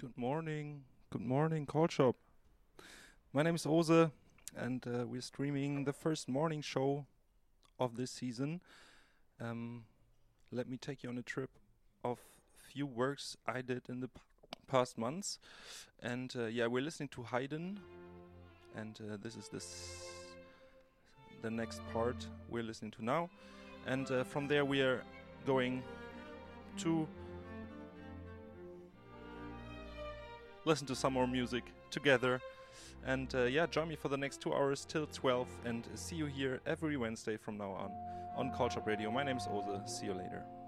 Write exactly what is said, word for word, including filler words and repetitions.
Good morning. Good morning, Call Shop. My name is Ose, and uh, we're streaming the first morning show of this season. Um, let me take you on a trip of few works I did in the p- past months. And uh, yeah, we're listening to Haydn, and uh, this is this the next part we're listening to now. And uh, from there, we are going to listen to some more music together. And uh, yeah, join me for the next two hours till twelve, and see you here every Wednesday from now on on Call Shop Radio. My name is Ose. See you later.